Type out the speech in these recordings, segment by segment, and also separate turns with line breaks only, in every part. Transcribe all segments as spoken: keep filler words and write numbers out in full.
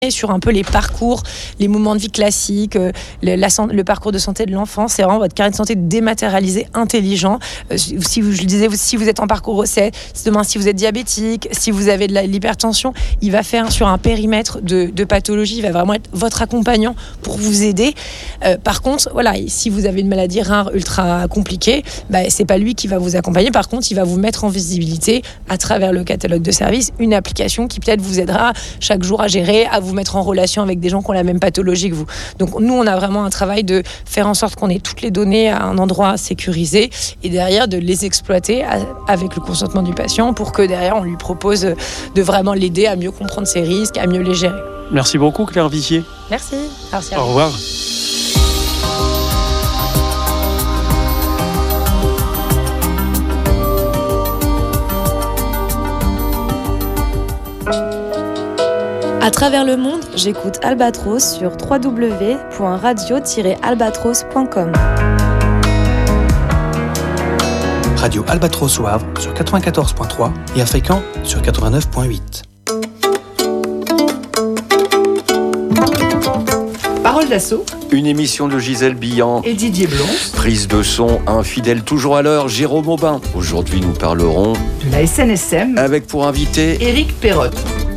sur un peu les parcours, les moments de vie classiques, euh, le, la, le parcours de santé de l'enfant. C'est vraiment votre carnet de santé dématérialisé, intelligent. Euh, si vous, je le disais, si vous êtes en parcours recette, demain si vous êtes diabétique, si vous avez de la, l'hypertension, il va faire sur un périmètre de, de pathologie, il va vraiment être votre accompagnant pour vous aider. Euh, par contre, voilà, si vous avez une maladie rare ultra compliquée, bah, c'est pas lui qui va vous accompagner. Par contre, il va vous mettre en visibilité à travers le catalogue de services, une application qui peut-être vous aidera chaque jour à gérer, à vous mettre en relation avec des gens qui ont la même pathologie que vous. Donc nous, on a vraiment un travail de faire en sorte qu'on ait toutes les données à un endroit sécurisé et derrière de les exploiter avec le consentement du patient pour que derrière on lui propose de vraiment l'aider à mieux comprendre ses risques, à mieux les gérer.
Merci beaucoup Claire Vigier.
Merci. Merci.
Au revoir.
À travers le monde, j'écoute Albatros sur w w w point radio tiret albatros point com.
Radio Albatros au Havre sur quatre-vingt-quatorze point trois et à Fécamp sur quatre-vingt-neuf point huit.
Parole d'assaut.
Une émission de Gisèle Billan
et Didier Blon.
Prise de son, un fidèle toujours à l'heure, Jérôme Aubin. Aujourd'hui, nous parlerons
de la S N S M
avec pour invité
Éric Perrotte.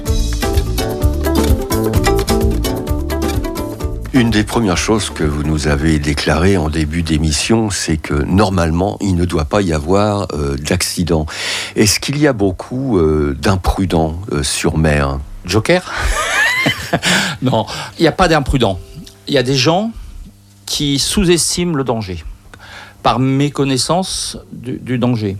Une des premières choses que vous nous avez déclarées en début d'émission, c'est que normalement, il ne doit pas y avoir euh, d'accident. Est-ce qu'il y a beaucoup euh, d'imprudents euh, sur mer ?
Joker ? Non, il n'y a pas d'imprudents. Il y a des gens qui sous-estiment le danger par méconnaissance du, du danger.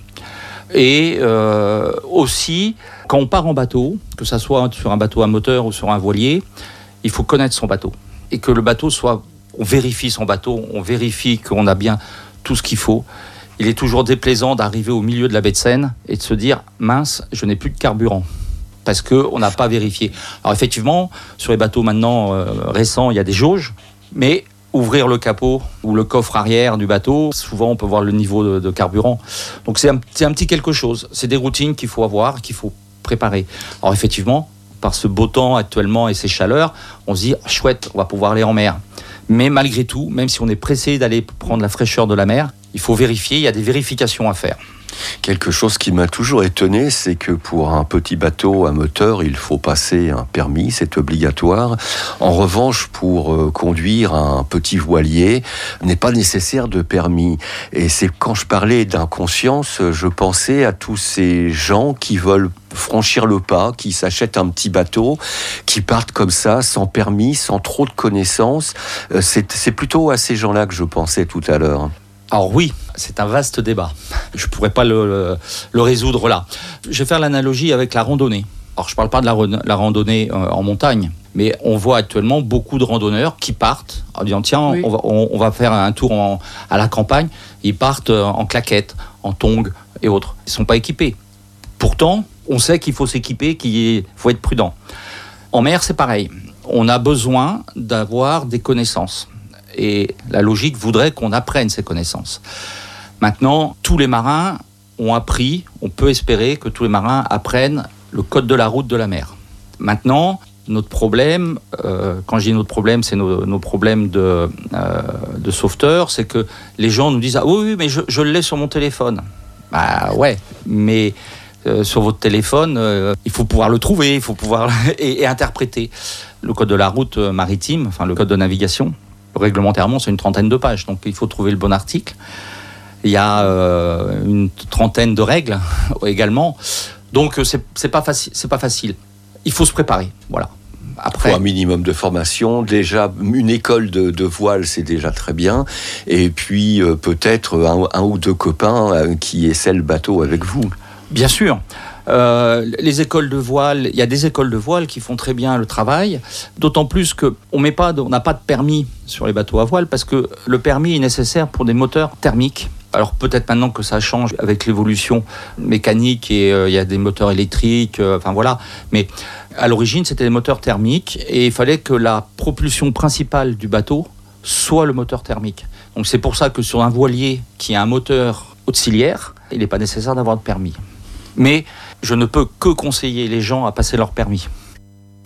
Et euh, aussi, quand on part en bateau, que ce soit sur un bateau à moteur ou sur un voilier, il faut connaître son bateau. Et que le bateau soit... On vérifie son bateau, on vérifie qu'on a bien tout ce qu'il faut. Il est toujours déplaisant d'arriver au milieu de la baie de Seine et de se dire « mince, je n'ai plus de carburant ». Parce qu'on n'a pas vérifié. Alors effectivement, sur les bateaux maintenant euh, récents, il y a des jauges, mais ouvrir le capot ou le coffre arrière du bateau, souvent on peut voir le niveau de, de carburant. Donc c'est un, c'est un petit quelque chose. C'est des routines qu'il faut avoir, qu'il faut préparer. Alors effectivement, par ce beau temps actuellement et ces chaleurs, on se dit « chouette, on va pouvoir aller en mer ». Mais malgré tout, même si on est pressé d'aller prendre la fraîcheur de la mer, il faut vérifier, il y a des vérifications à faire.
Quelque chose qui m'a toujours étonné, c'est que pour un petit bateau à moteur, il faut passer un permis, c'est obligatoire. En revanche, pour euh, conduire un petit voilier, n'est pas nécessaire de permis. Et c'est quand je parlais d'inconscience, je pensais à tous ces gens qui veulent franchir le pas, qui s'achètent un petit bateau, qui partent comme ça, sans permis, sans trop de connaissances. Euh, c'est, c'est plutôt à ces gens-là que je pensais tout à l'heure.
Alors oui, c'est un vaste débat. Je ne pourrais pas le, le, le résoudre là. Je vais faire l'analogie avec la randonnée. Alors je ne parle pas de la, la randonnée euh, en montagne, mais on voit actuellement beaucoup de randonneurs qui partent en disant tiens, oui. on, va, on, on va faire un tour en, à la campagne. Ils partent en claquettes, en tongs et autres. Ils ne sont pas équipés. Pourtant, on sait qu'il faut s'équiper, qu'il faut être prudent. En mer, c'est pareil. On a besoin d'avoir des connaissances. Et la logique voudrait qu'on apprenne ces connaissances. Maintenant, tous les marins ont appris, on peut espérer que tous les marins apprennent le code de la route de la mer. Maintenant, notre problème, euh, quand je dis notre problème, c'est nos, nos problèmes de, euh, de sauveteurs, c'est que les gens nous disent « Ah oui, oui, mais je, je l'ai sur mon téléphone ». Bah ouais, mais euh, sur votre téléphone, euh, il faut pouvoir le trouver, il faut pouvoir et, et interpréter. Le code de la route maritime, enfin le code de navigation, réglementairement, c'est une trentaine de pages, donc il faut trouver le bon article. Il y a euh, une trentaine de règles également, donc c'est, c'est pas facile, c'est pas facile. Il faut se préparer, voilà. Après,
il faut un minimum de formation. Déjà, une école de, de voile, c'est déjà très bien. Et puis euh, peut-être un, un ou deux copains euh, qui essaient le bateau avec vous.
Bien sûr. Euh, les écoles de voile, il y a des écoles de voile qui font très bien le travail, d'autant plus qu'on met pas de, on n'a pas de permis sur les bateaux à voile parce que le permis est nécessaire pour des moteurs thermiques. Alors peut-être maintenant que ça change avec l'évolution mécanique et euh, il y a des moteurs électriques, euh, enfin voilà, mais à l'origine c'était des moteurs thermiques et il fallait que la propulsion principale du bateau soit le moteur thermique. Donc c'est pour ça que sur un voilier qui a un moteur auxiliaire, il n'est pas nécessaire d'avoir de permis. Mais je ne peux que conseiller les gens à passer leur permis.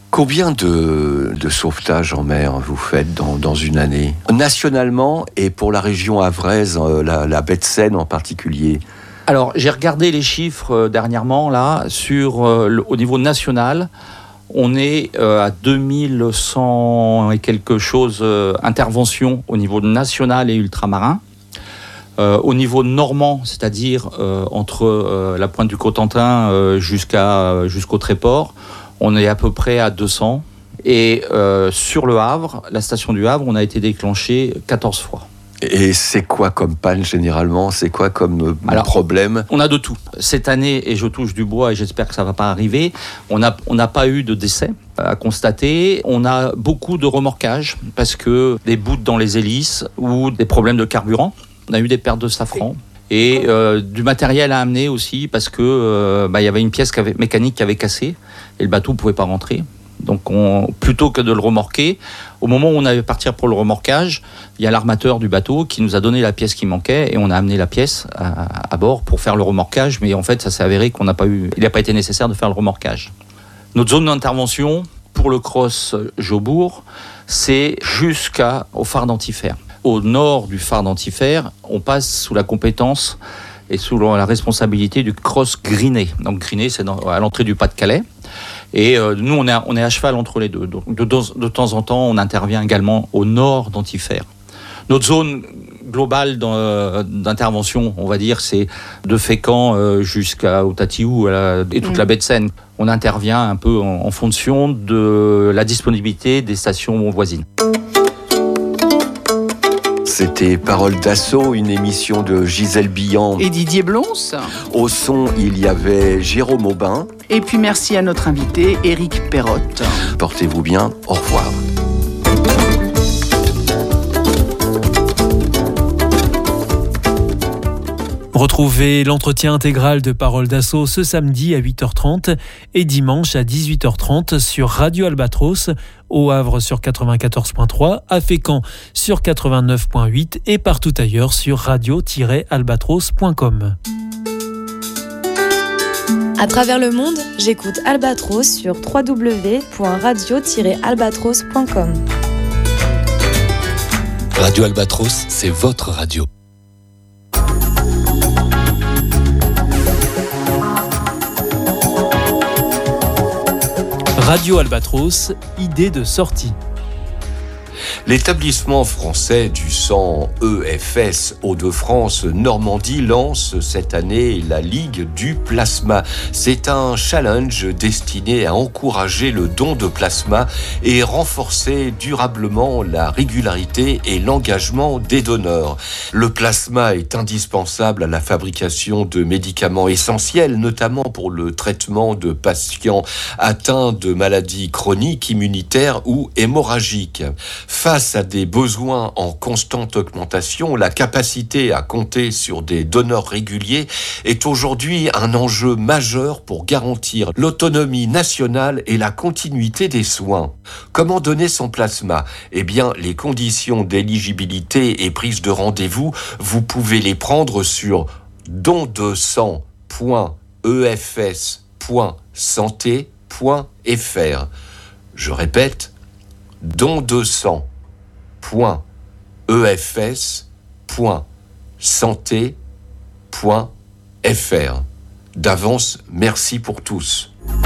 Combien de, de sauvetages en mer vous faites dans, dans une année ? Nationalement et pour la région havraise, la, la baie de Seine en particulier ?
Alors, j'ai regardé les chiffres euh, dernièrement, là, sur, euh, le, au niveau national. On est euh, à deux mille cent et quelque chose euh, interventions au niveau national et ultramarin. Euh, au niveau normand, c'est-à-dire euh, entre euh, la pointe du Cotentin euh, jusqu'à, jusqu'au Tréport, on est à peu près à deux cents. Et euh, sur le Havre, la station du Havre, on a été déclenché quatorze fois.
Et c'est quoi comme panne généralement ? C'est quoi comme Alors, problème ?
On a de tout. Cette année, et je touche du bois et j'espère que ça ne va pas arriver, on n'a on n'a pas eu de décès à constater. On a beaucoup de remorquages parce que des bouts dans les hélices ou des problèmes de carburant. On a eu des pertes de safran. Et euh, du matériel à amener aussi parce que euh, bah, y avait une pièce qui avait, mécanique qui avait cassé et le bateau ne pouvait pas rentrer. Donc on, plutôt que de le remorquer, au moment où on allait partir pour le remorquage, il y a l'armateur du bateau qui nous a donné la pièce qui manquait et on a amené la pièce à, à bord pour faire le remorquage. Mais en fait, ça s'est avéré qu'on n'a pas eu, il n'a pas été nécessaire de faire le remorquage. Notre zone d'intervention pour le cross Jobourg, c'est jusqu'au phare d'Antifer. Au nord du phare d'Antifer, on passe sous la compétence et sous la responsabilité du cross Griné. Donc Griné, c'est dans, à l'entrée du Pas-de-Calais. Et euh, nous, on est, à, on est à cheval entre les deux. Donc de, de, de temps en temps, on intervient également au nord d'Antifer. Notre zone globale d'intervention, on va dire, c'est de Fécamp euh, jusqu'à Otatiou et toute mmh. la baie de Seine. On intervient un peu en, en fonction de la disponibilité des stations voisines.
C'était Parole d'Assaut, une émission de Gisèle Billant
et Didier Blons.
Au son, il y avait Jérôme Aubin.
Et puis merci à notre invité, Éric Perrotte.
Portez-vous bien, au revoir.
Retrouvez l'entretien intégral de Parole d'Assaut ce samedi à huit heures trente et dimanche à dix-huit heures trente sur Radio Albatros, au Havre sur quatre-vingt-quatorze virgule trois, à Fécamp sur quatre-vingt-neuf virgule huit et partout ailleurs sur radio tiret albatros point com.
À travers le monde, j'écoute Albatros sur w w w point radio tiret albatros point com.
Radio Albatros, c'est votre radio.
Radio Albatros, idée de sortie.
L'établissement français du sang E F S Hauts-de-France Normandie lance cette année la Ligue du plasma. C'est un challenge destiné à encourager le don de plasma et renforcer durablement la régularité et l'engagement des donneurs. Le plasma est indispensable à la fabrication de médicaments essentiels, notamment pour le traitement de patients atteints de maladies chroniques, immunitaires ou hémorragiques. Face à des besoins en constante augmentation, la capacité à compter sur des donneurs réguliers est aujourd'hui un enjeu majeur pour garantir l'autonomie nationale et la continuité des soins. Comment donner son plasma ? Eh bien, les conditions d'éligibilité et prise de rendez-vous, vous pouvez les prendre sur don de sang point e f s point santé point f r. Je répète, don de sang point e f s point santé point f r. D'avance, merci pour tous.